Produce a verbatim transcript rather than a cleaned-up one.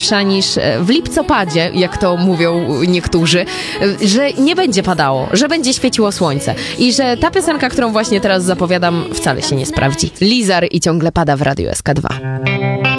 cieplejsza niż w lipcopadzie, jak to mówią niektórzy, że nie będzie padało, że będzie świeciło słońce i że ta piosenka, którą właśnie teraz zapowiadam, wcale się nie sprawdzi. Lizar i ciągle pada w Radiu S K dwa.